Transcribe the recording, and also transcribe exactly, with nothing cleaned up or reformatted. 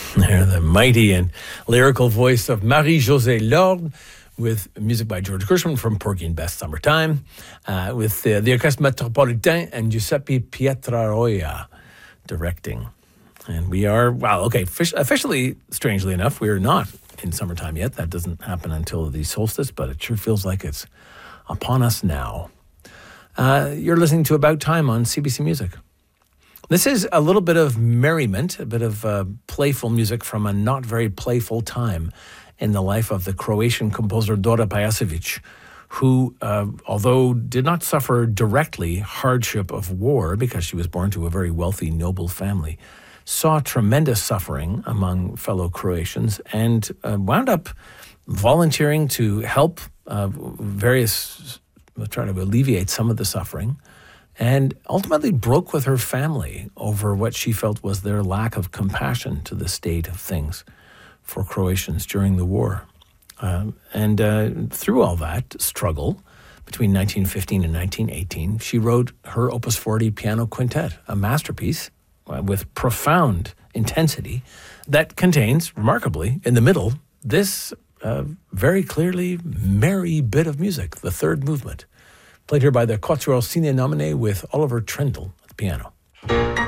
They're the mighty and lyrical voice of Marie-Josée Lorde, with music by George Gershwin from Porgy and Bess Summertime, uh, with uh, the Orchestre Metropolitain and Giuseppe Pietraroia directing. And we are, well, okay, officially, strangely enough, we are not in summertime yet. That doesn't happen until the solstice, but it sure feels like it's upon us now. Uh, you're listening to About Time on C B C Music. This is a little bit of merriment, a bit of uh, playful music from a not very playful time in the life of the Croatian composer Dora Pajasevic, who, uh, although did not suffer directly hardship of war because she was born to a very wealthy, noble family, saw tremendous suffering among fellow Croatians and uh, wound up volunteering to help uh, various, try to alleviate some of the suffering, and ultimately broke with her family over what she felt was their lack of compassion to the state of things for Croatians during the war. Um, and uh, through all that struggle, between nineteen fifteen and nineteen eighteen, she wrote her Opus forty Piano Quintet, a masterpiece uh, with profound intensity that contains, remarkably, in the middle, this uh, very clearly merry bit of music, the third movement, played here by the Quatuor Sine Nomine with Oliver Trendle at the piano.